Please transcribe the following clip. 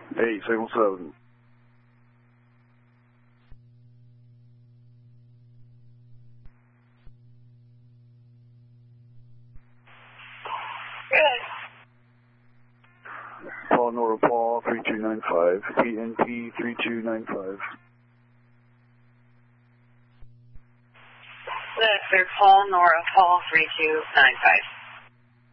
877. Good. Paul Nora Paul 3295, PNP 3295. That's for Paul Nora Paul 3295.